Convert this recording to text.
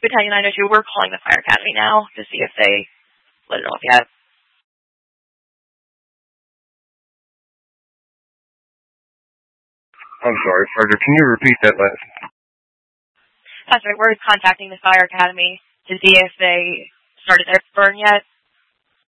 Battalion 902, we're calling the Fire Academy now to see if they let it off yet. I'm sorry, Frederick, can you repeat that last? That's right, we're contacting the Fire Academy to see if they started their burn yet.